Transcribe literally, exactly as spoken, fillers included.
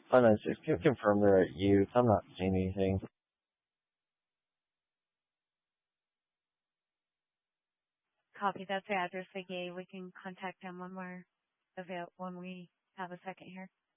five nine six. Can you confirm they're at you? I'm not seeing anything. Copy. That's the address they gave. We can contact them when we're avail when we have a second here.